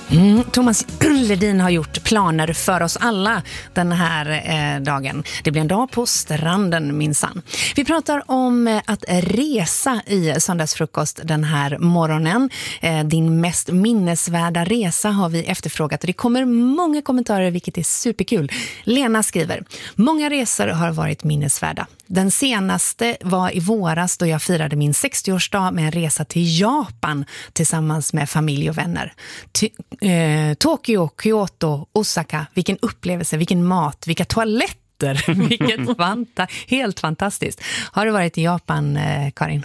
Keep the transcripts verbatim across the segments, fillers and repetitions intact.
Mm, Thomas Ledin har gjort planer för oss alla den här eh, dagen. Det blir en dag på stranden, minsann. Vi pratar om eh, att resa i söndagsfrukost den här morgonen. Eh, din mest minnesvärda resa har vi efterfrågat och det kommer många kommentarer, vilket är superkul. Lena skriver: många resor har varit minnesvärda. Den senaste var i våras då jag firade min sextioårsdag med en resa till Japan tillsammans med familj och vänner. Ty- eh, Tokyo, Kyoto, Osaka, vilken upplevelse, vilken mat, vilka toaletter, vilket fanta- helt fantastiskt. Har du varit i Japan, eh, Karin?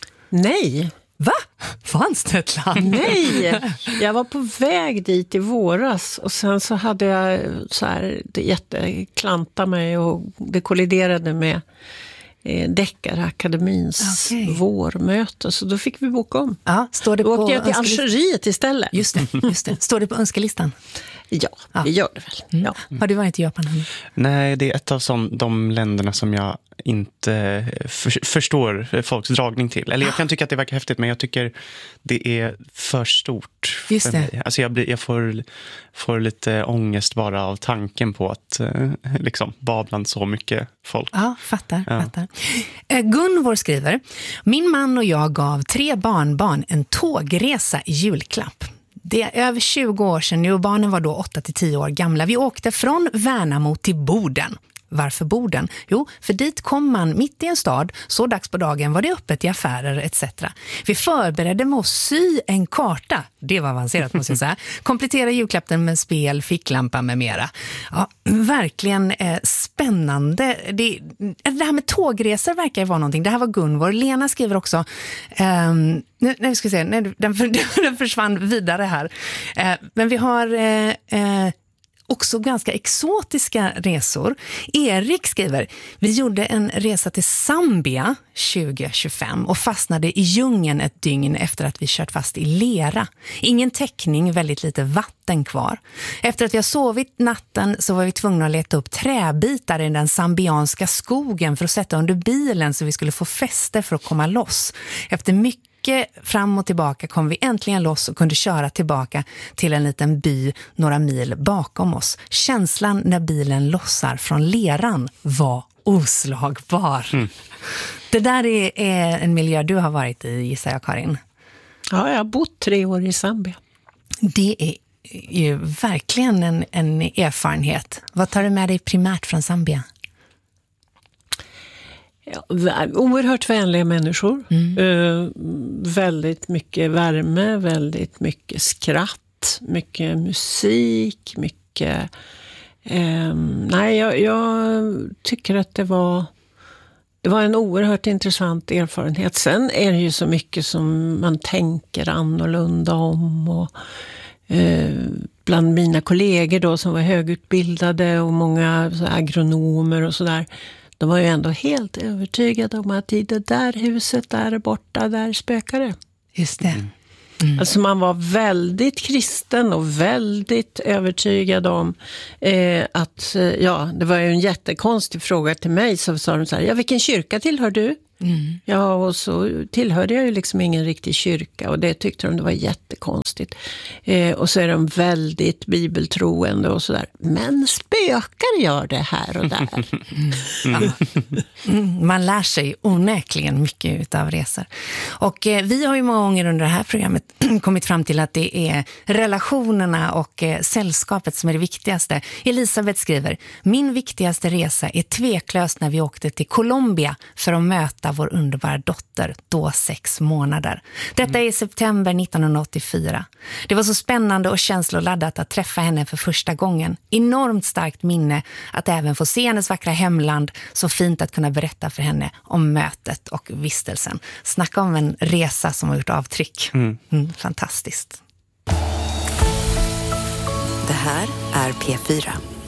Nej. Va? Fanns det ett land? Nej, jag var på väg dit i våras och sen så hade jag så här, det jätteklanta mig och det kolliderade med eh, Deckarakademins Okay. vårmöte, så då fick vi boka om. Ja, står det då på åkte jag till önskelistan? Algeriet istället. Just det, just det. Står det på önskelistan? Ja, Ja. det gör det väl. Mm. Ja. Har du varit i Japan? Nej, det är ett av som, de länderna som jag inte för, förstår folks dragning till. Eller jag kan tycka att det verkar häftigt, men jag tycker det är för stort Just för det. mig. Alltså jag, blir, jag får, får lite ångest bara av tanken på att eh, liksom vara bland så mycket folk. Ja, fattar, Ja. fattar. Eh, Gunvor skriver: min man och jag gav tre barnbarn en tågresa i julklapp. Det är över tjugo år sedan nu och barnen var då åtta till tio år gamla. Vi åkte från Värnamo till Boden. Varför Boden? Jo, för dit kom man mitt i en stad, så dags på dagen var det öppet i affärer et cetera. Vi förberedde med att sy en karta, det var avancerat måste jag säga, komplettera julklappen med spel, ficklampa med mera. Ja, verkligen eh, spännande. Det, det här med tågresor verkar ju vara någonting. Det här var Gunvor. Lena skriver också, ehm, nu, nu ska vi se, nej, den, för, den försvann vidare här. Eh, men vi har... Eh, eh, också ganska exotiska resor. Erik skriver: vi gjorde en resa till Zambia tjugo tjugofem och fastnade i djungeln ett dygn efter att vi kört fast i lera. Ingen täckning, väldigt lite vatten kvar. Efter att vi har sovit natten så var vi tvungna att leta upp träbitar i den zambianska skogen för att sätta under bilen så vi skulle få fäste för att komma loss. Efter mycket fram och tillbaka kom vi äntligen loss och kunde köra tillbaka till en liten by några mil bakom oss. Känslan när bilen lossar från leran var oslagbar. Mm. Det där är, är en miljö du har varit i, gissar jag, Karin. Ja, jag har bott tre år i Zambia. Det är ju verkligen en, en erfarenhet. Vad tar du med dig primärt från Zambia? Ja, oerhört vänliga människor. Mm. Uh, väldigt mycket värme, väldigt mycket skratt, mycket musik, mycket... Um, nej, jag, jag tycker att det var, det var en oerhört intressant erfarenhet. Sen är det ju så mycket som man tänker annorlunda om och... Uh, bland mina kollegor då som var högutbildade och många så agronomer och sådär, de var ju ändå helt övertygade om att i det där huset där borta, där spökade. Just det. Mm. Alltså man var väldigt kristen och väldigt övertygad om eh, att, ja, det var ju en jättekonstig fråga till mig, så sa de så här: ja, vilken kyrka tillhör du? Mm. Ja, och så tillhörde jag ju liksom ingen riktig kyrka och det tyckte de det var jättekonstigt. Eh, och så är de väldigt bibeltroende och sådär. Men spökar gör det här och där. Mm. Ja. Mm, man lär sig onäkligen mycket utav resor. Och eh, vi har ju många gånger under det här programmet kommit fram till att det är relationerna och eh, sällskapet som är det viktigaste. Elisabeth skriver: min viktigaste resa är tveklöst när vi åkte till Colombia för att möta vår underbara dotter, då sex månader. Detta är i september nittonhundraåttiofyra. Det var så spännande och känsloladdat att träffa henne för första gången. Enormt starkt minne att även få se hennes vackra hemland. Så fint att kunna berätta för henne om mötet och vistelsen. Snacka om en resa som har gjort avtryck. Mm. Mm, fantastiskt. Det här är P fyra.